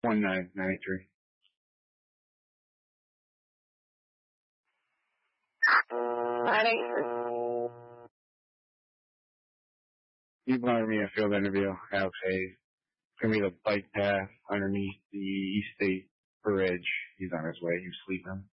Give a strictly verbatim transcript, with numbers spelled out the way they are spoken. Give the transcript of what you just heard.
one nine nine three. nine eight three. You wanted me a field interview, Alex Hayes. It's going to be the bike path underneath the East State Bridge. He's on his way. He's sleeping.